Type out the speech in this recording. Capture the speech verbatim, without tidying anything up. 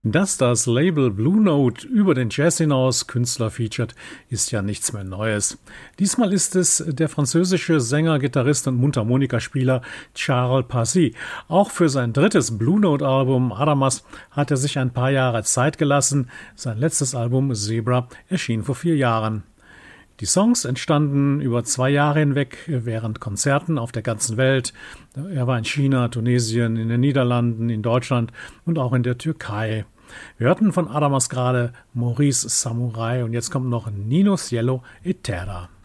Dass das Label Blue Note über den Jazz hinaus Künstler featuret, ist ja nichts mehr Neues. Diesmal ist es der französische Sänger, Gitarrist und Mundharmonikaspieler Charles Passy. Auch für sein drittes Blue Note-Album Adamas hat er sich ein paar Jahre Zeit gelassen. Sein letztes Album Zebra erschien vor vier Jahren. Die Songs entstanden über zwei Jahre hinweg während Konzerten auf der ganzen Welt. Er war in China, Tunesien, in den Niederlanden, in Deutschland und auch in der Türkei. Wir hörten von Adamas gerade Maurice Samurai und jetzt kommt noch Nino Cielo e Terra.